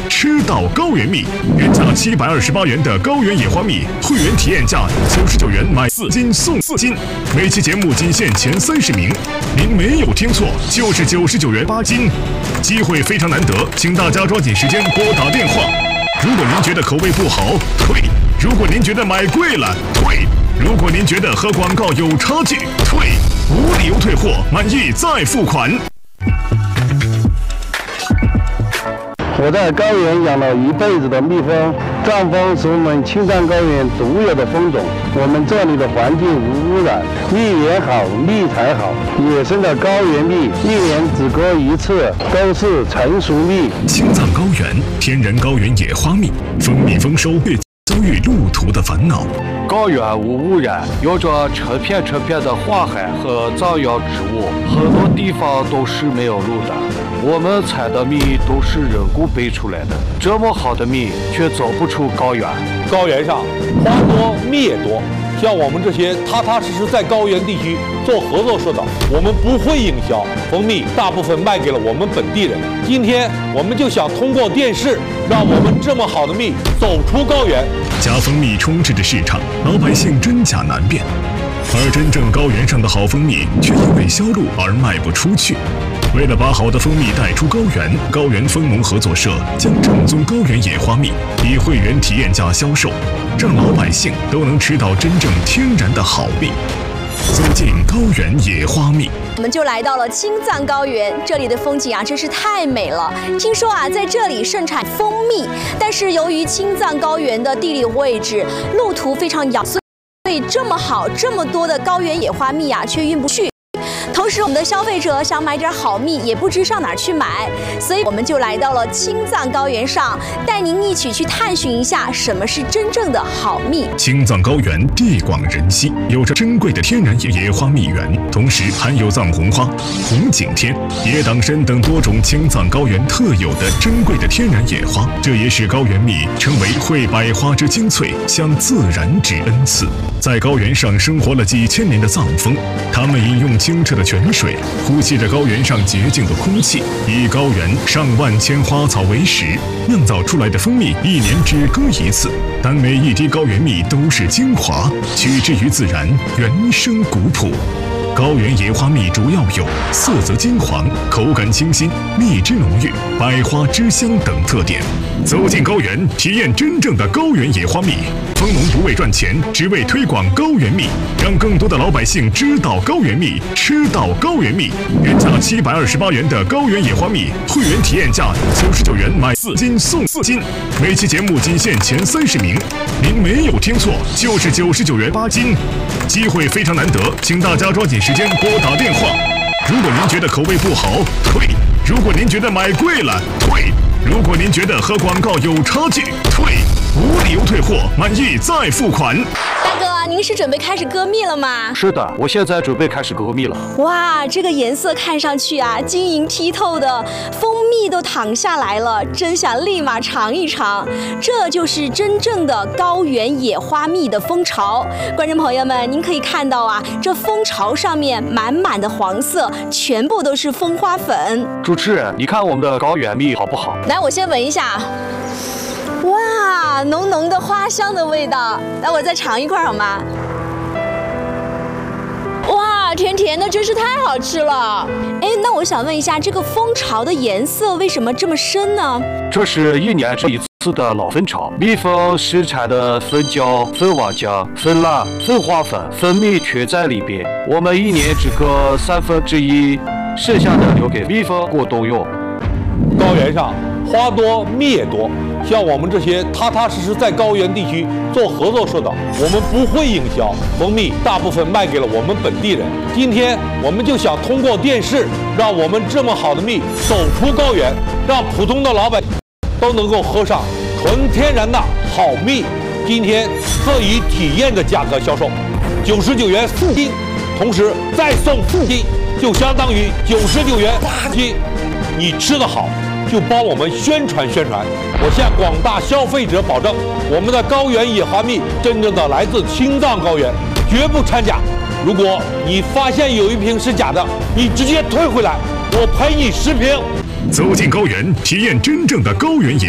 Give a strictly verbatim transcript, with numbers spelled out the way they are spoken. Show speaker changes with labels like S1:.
S1: 吃到高原蜜，原价七百二十八元的高原野花蜜，会员体验价九十九元买四斤送四斤。每期节目仅限前三十名，您没有听错，就是九十九元八斤，机会非常难得，请大家抓紧时间拨打电话。如果您觉得口味不好，退；如果您觉得买贵了，退；如果您觉得和广告有差距，退，无理由退货，满意再付款。
S2: 我在高原养了一辈子的蜜蜂，藏蜂是我们青藏高原独有的蜂种。我们这里的环境无污染，蜜源好，蜜才好。野生的高原蜜一年只割一次，都是成熟蜜。
S1: 青藏高原天然高原野花蜜，蜂蜜丰收却遭遇路途的烦恼。
S3: 高原无污染，有着成片成片的花海和藏药植物，很多地方都是没有路的。我们采的蜜都是人工培出来的，这么好的蜜却走不出高原。
S4: 高原上花多蜜也多，像我们这些踏踏实实在高原地区做合作社的，我们不会营销，蜂蜜大部分卖给了我们本地人。今天我们就想通过电视，让我们这么好的蜜走出高原。
S1: 假蜂蜜充斥着市场，老百姓真假难辨，而真正高原上的好蜂蜜却因为销路而卖不出去。为了把好的蜂蜜带出高原，高原蜂农合作社将正宗高原野花蜜以会员体验价销售，让老百姓都能吃到真正天然的好蜜。走进高原野花蜜，
S5: 我们就来到了青藏高原，这里的风景啊真是太美了。听说啊，在这里盛产蜂蜜，但是由于青藏高原的地理位置、路途非常遥，所以这么好、这么多的高原野花蜜啊，却运不去。同时，我们的消费者想买点好蜜，也不知上哪儿去买，所以我们就来到了青藏高原上，带您一起去探寻一下什么是真正的好蜜。
S1: 青藏高原地广人稀，有着珍贵的天然野花蜜源，同时含有藏红花、红景天、野党参等多种青藏高原特有的珍贵的天然野花，这也使高原蜜成为会百花之精粹，享自然之恩赐。在高原上生活了几千年的藏蜂，他们饮用清澈的泉水，呼吸着高原上洁净的空气，以高原上万千花草为食，酿造出来的蜂蜜一年只割一次，但每一滴高原蜜都是精华，取之于自然，原生古朴。高原野花蜜主要有色泽金黄、口感清新、蜜汁浓郁、百花之香等特点。走进高原，体验真正的高原野花蜜。蜂农不为赚钱，只为推广高原蜜，让更多的老百姓知道高原蜜，吃到高原蜜。原价七百二十八元的高原野花蜜，会员体验价九十九元买四斤送四斤。每期节目仅限前三十名，您没有听错，就是九十九元八斤。机会非常难得，请大家抓紧时间拨打电话。如果您觉得口味不好，退；如果您觉得买贵了，退；如果您觉得和广告有差距，退，无理由退货，满意再付款。
S5: 大哥，您是准备开始割蜜了吗？
S3: 是的，我现在准备开始割蜜了。
S5: 哇，这个颜色看上去啊，晶莹剔透的，蜂蜜都淌下来了，真想立马尝一尝。这就是真正的高原野花蜜的蜂巢。观众朋友们，您可以看到啊，这蜂巢上面满满的黄色，全部都是蜂花粉。
S3: 主持人，你看我们的高原蜜好不好？
S5: 来，我先闻一下。哇，浓浓的花香的味道，来我再尝一块好吗？哇，甜甜的，真是太好吃了。哎，那我想问一下，这个蜂巢的颜色为什么这么深呢？
S3: 这是一年只一次的老蜂巢，蜜蜂生产的蜂胶、蜂王浆、蜂蜡、蜂花粉、蜂蜜全在里边。我们一年只割三分之一，剩下的留给蜜蜂过冬用。
S4: 高原上花多蜜也多，像我们这些踏踏实实在高原地区做合作社的，我们不会营销，蜂蜜大部分卖给了我们本地人。今天我们就想通过电视，让我们这么好的蜜走出高原，让普通的老百姓都能够喝上纯天然的好蜜。今天特以体验的价格销售，九十九元四斤，同时再送四斤，就相当于九十九元八斤。你吃得好，就帮我们宣传宣传。我向广大消费者保证，我们的高原野花蜜真正的来自青藏高原，绝不掺假。如果你发现有一瓶是假的，你直接退回来，我赔你十瓶。
S1: 走进高原，体验真正的高原野